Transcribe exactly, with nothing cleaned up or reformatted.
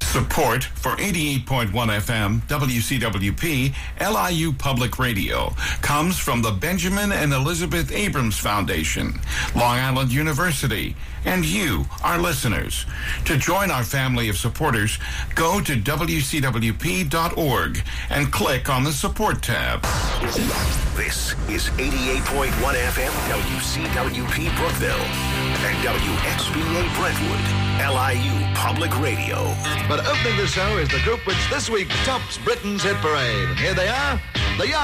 Support for eighty-eight point one F M W C W P L I U Public Radio comes from the Benjamin and Elizabeth Abrams Foundation, Long Island University, and you, our listeners. To join our family of supporters, go to W C W P dot org and click on the Support tab. This is eighty-eight point one F M W C W P Brookville and W X B A Brentwood, L I U Public Radio. But opening the show is the group which this week tops Britain's hit parade. And here they are, the Young